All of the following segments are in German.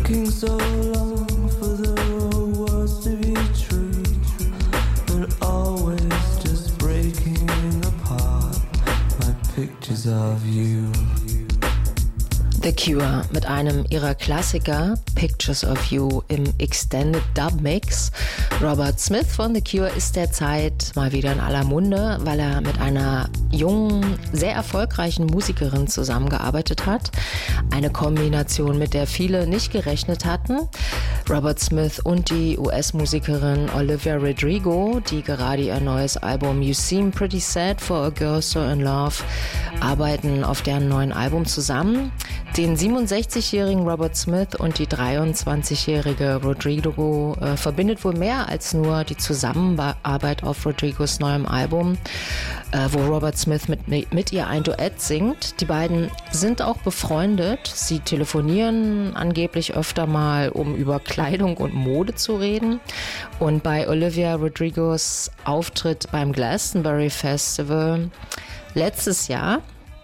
Looking so long for the words to be true, but always just breaking apart my pictures of you. The Cure mit einem ihrer Klassiker, Pictures of You, im Extended Dub Mix. Robert Smith von The Cure ist derzeit mal wieder in aller Munde, weil er mit einer jungen, sehr erfolgreichen Musikerin zusammengearbeitet hat. Eine Kombination, mit der viele nicht gerechnet hatten. Robert Smith und die US-Musikerin Olivia Rodrigo, die gerade ihr neues Album You Seem Pretty Sad for a Girl So in Love arbeiten auf deren neuen Album zusammen. Den 67-jährigen Robert Smith und die 23-jährige Rodrigo verbindet wohl mehr als nur die Zusammenarbeit auf Rodrigos neuem Album, wo Robert Smith mit ihr ein Duett singt. Die beiden sind auch befreundet. Sie telefonieren angeblich öfter mal, um über Kleidung und Mode zu reden. Und bei Olivia Rodrigos Auftritt beim Glastonbury Festival letztes Jahr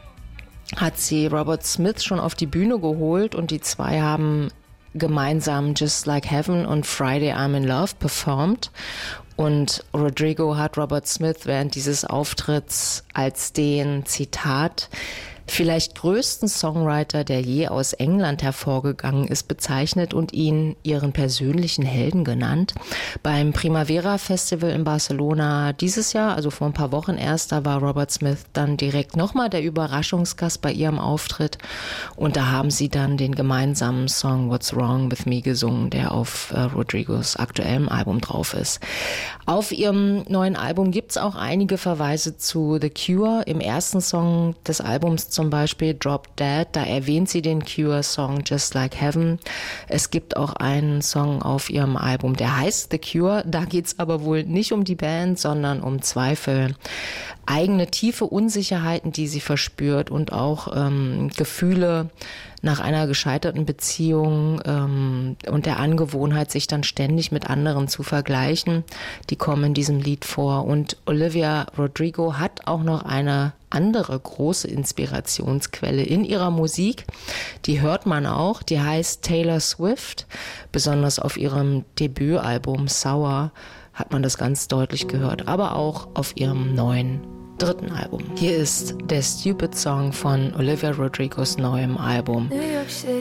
hat sie Robert Smith schon auf die Bühne geholt und die zwei haben gemeinsam Just Like Heaven und Friday I'm in Love performt. Und Rodrigo hat Robert Smith während dieses Auftritts als den, Zitat, vielleicht größten Songwriter, der je aus England hervorgegangen ist, bezeichnet und ihn ihren persönlichen Helden genannt. Beim Primavera Festival in Barcelona dieses Jahr, also vor ein paar Wochen erst, da war Robert Smith dann direkt nochmal der Überraschungsgast bei ihrem Auftritt und da haben sie dann den gemeinsamen Song What's Wrong With Me gesungen, der auf Rodrigos aktuellem Album drauf ist. Auf ihrem neuen Album gibt's auch einige Verweise zu The Cure. Im ersten Song des Albums zum Beispiel Drop Dead, da erwähnt sie den Cure-Song Just Like Heaven. Es gibt auch einen Song auf ihrem Album, der heißt The Cure. Da geht's aber wohl nicht um die Band, sondern um Zweifel, eigene tiefe Unsicherheiten, die sie verspürt und auch Gefühle nach einer gescheiterten Beziehung und der Angewohnheit, sich dann ständig mit anderen zu vergleichen. Die kommen in diesem Lied vor. Und Olivia Rodrigo hat auch noch eine andere große Inspirationsquelle in ihrer Musik. Die hört man auch. Die heißt Taylor Swift. Besonders auf ihrem Debütalbum Sour hat man das ganz deutlich gehört. Aber auch auf ihrem neuen dritten Album. Hier ist der Stupid Song von Olivia Rodrigos neuem Album